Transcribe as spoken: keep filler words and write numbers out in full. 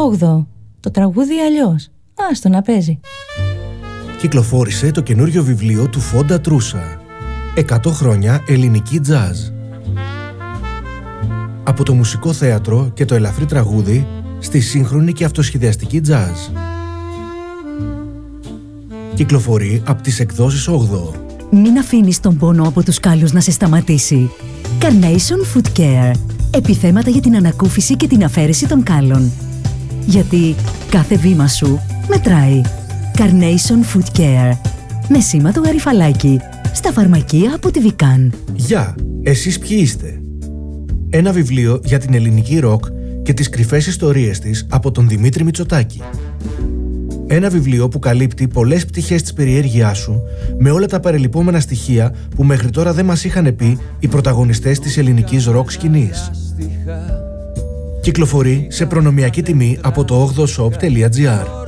όγδοο. Το τραγούδι αλλιώς. Άστο να παίζει. Κυκλοφόρησε το καινούριο βιβλίο του Φόντα Τρούσα. εκατό χρόνια ελληνική τζάζ. Από το μουσικό θέατρο και το ελαφρύ τραγούδι στη σύγχρονη και αυτοσχεδιαστική τζάζ. Κυκλοφορεί από τις εκδόσεις όγδοο. Μην αφήνεις τον πόνο από τους κάλους να σε σταματήσει. Carnation Foot Care. Επιθέματα για την ανακούφιση και την αφαίρεση των κάλων. Γιατί κάθε βήμα σου μετράει. Carnation Foot Care. Με σήμα το γαριφαλάκι. Στα φαρμακεία από τη Βικάν. Γεια, εσείς ποιοι είστε? Ένα βιβλίο για την ελληνική ροκ και τις κρυφές ιστορίες της από τον Δημήτρη Μητσοτάκη. Ένα βιβλίο που καλύπτει πολλές πτυχές της περιέργειάς σου με όλα τα παρελειπόμενα στοιχεία που μέχρι τώρα δεν μας είχαν πει οι πρωταγωνιστές της ελληνικής ροκ σκηνής. Κυκλοφορεί σε προνομιακή τιμή από το όγδοο shop τελεία τζι άρ.